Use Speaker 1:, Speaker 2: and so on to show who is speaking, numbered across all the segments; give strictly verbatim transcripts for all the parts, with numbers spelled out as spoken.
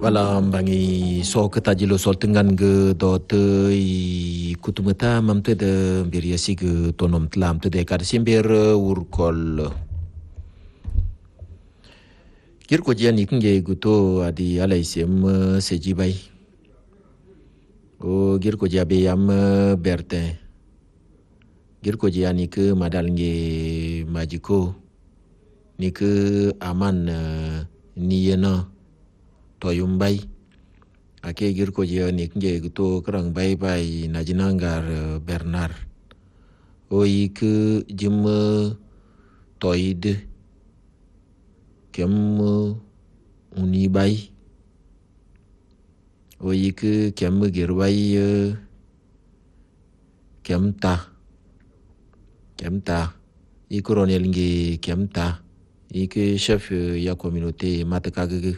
Speaker 1: wala bangi so kata jilo sol tengan ge do te i kutumata mam te de bir yasi ge tonom tlam te de kar simber urkol kir ko jani kinge guto adi alaisem sejibai o gir ko jabe yam berte gir ko jani ke madal nge majiko ni ke aman ni yena toyum bay ake gir ko je ni nge to krang bay bay na jinangar Bernard o yik jim toyd kem uni bay o yik kem gir bay kem ta kem ta ikoronel nge kem ta ik chef ya communauté matakagege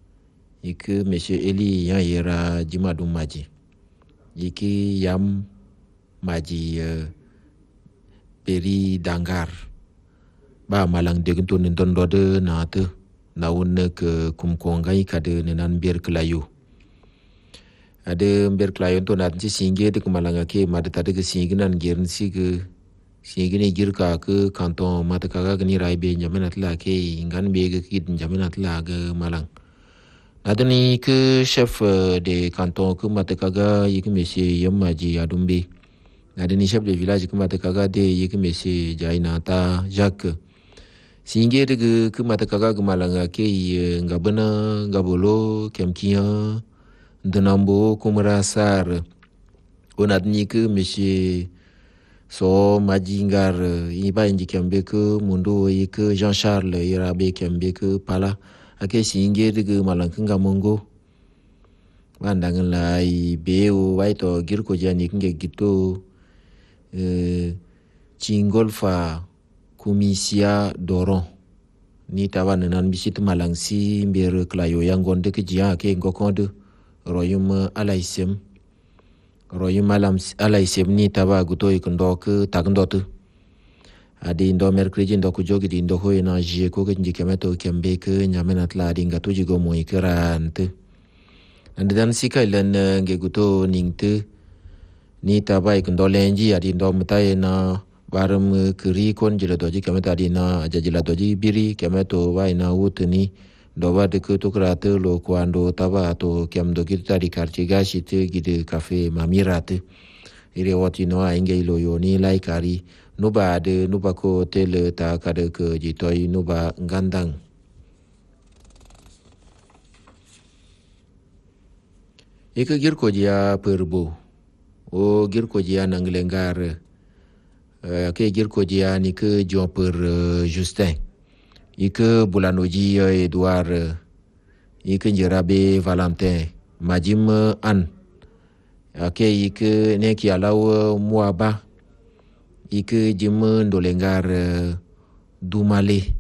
Speaker 1: ik monsieur Eli yan yera jimadum maji iki yam maji uh, peri dangar ba malang degunto nin tondo de na te na wonne ke kum kongai kade nenan ber klayo ade ber klayo to na ti singe de kumalanga ke madata de singe nan gerin sig singe ne girka ke kanton mataka ga ni raibe nyamanat la ke ngan be ga kid nyamanat la ga malang adani ke chef de canton ke matakaga yik monsieur Yamaji Adumbe adani chef de village ke matakaga de yik monsieur Jainata Jacques singe de ke matakaga malanga ke ngabana ngabolo kemkia denambo kumrasar onadni ke monsieur so majingar iba inji kembe ke mundo yik Jean Charles irabe kembe ke pala ake singe de malankinga mongo wandangan lai beo waito girko jani kinge gitu eh cingolfa kumisia doron ni tawana nan bisit malangsi mbere klayo yang gonde ke jia ke ngokonde royum alaisem royum alam alaisem ni taba guto ikondo ke tagndotu adi ndo merkredi ndo kujogi di ndo hoye na jie ko ke njikemeto kembe ke nyamena tla di ngatu jigo mo ikrante andi dan sika ilen nge guto ningte ni tabai ndo lenji adi ndo mutaye na baram kri kon jile doji kemeta adi na ajajila doji biri kemeto wai na wutni ndo wade ke to krate lo kwando taba to kemdo kita di quartier gashi te gide cafe mamirate ire wati no ainge ilo yoni lai kari nuba de nuba ko tele ta kade ke jitoi nuba ngandang ike gir ko dia perbo o gir ko dia nanglengar uh, ke gir ko dia ni ke jon per uh, Justin ike bulanoji uh, Edouard uh, ike njerabe Valentin majim uh, an ake ike ne ki alaw uh, muaba ike jim ndolengar uh, Dumale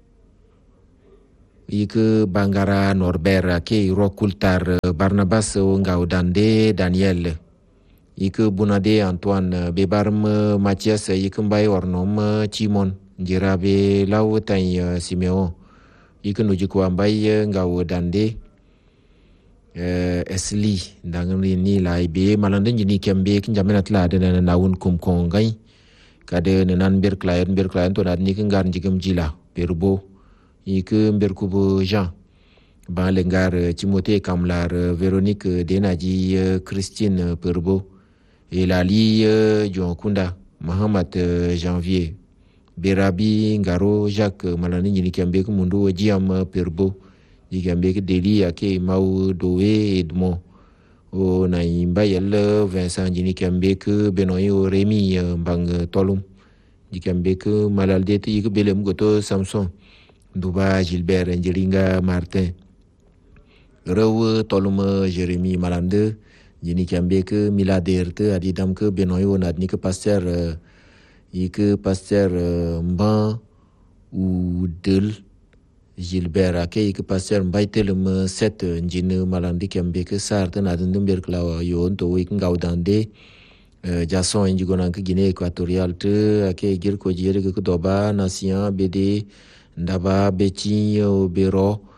Speaker 1: ike Bangara Norbert ke rokultar uh, Barnabas uh, Ngaudande Daniel ike Bunade Antoine Bebarm uh, Mathias uh, ike Mbay Ornom uh, Chimon Njirabe law tan uh, Simeon ike nujiko Mbay uh, Ngaudande uh, Esli ndangri ni laibe malande njini kembe kinjamenat la de na nawun kum kongai kade nenan ber client ber client to nadni ke ngar njigam jila perbo ike ber kubo Jean ba le ngar Timothée Kamlar Véronique Denaji Christine perbo elali Jon Kunda Mohamed Janvier Berabi Ngaro Jacques malani njini kembe ke mundu jiam perbo jigambe ke deli ake mau dowe Edmond o na imba yel Vincent jini kembe ke Benoyo Remy bang tolum jikembe ke malalde te yik belem goto Samson Duba Gilbert Njeringa Martin rew tolum Jérémy Malande jini kembe ke Milader te adidam ke Benoyo nadni ke pasteur yik pasteur mban ou del Gilbert ake yik pasteur mbaytelum set njine malandi kembe ke sarte na dundum ber klawa yon to yik ngaudande uh, Jason injigona ke Guinée équatoriale te ake gir ko jere ke doba nation bd ndaba beti o bero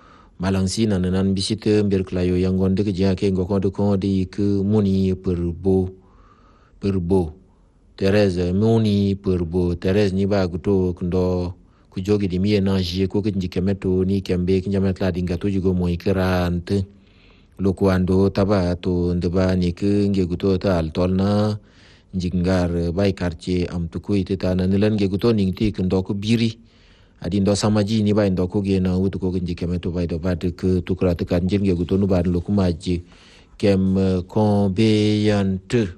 Speaker 1: malangsi na nan bisit ber klayo yang gonde ke jake ngoko de ko de ke muni perbo perbo Teresa muni perbo Teresa ni ba guto kundo kujogi di mie na jie ko kinji kemeto ni kembe kinjama kla dinga to jugo mo ikrante lokuando taba to ndeba ni ke nge guto ta al tolna jingar bai karche am to ko iteta na nilan nge guto ning ti kundo ko biri adi ndo samaji ni bai ndo ko ge na utu ko kinji kemeto bai do bat ke tukra te kan nge guto no ban lokumaji kem kombe yante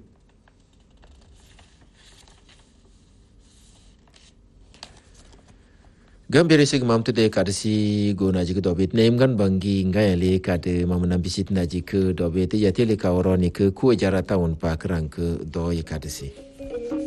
Speaker 1: Gambere sig mam tude kadsi go na jik dobit name gan bangi ngayale kad mam bisit na jik dobit ya tele ka oroni ke ku jara taun pa krang ke do ya kadsi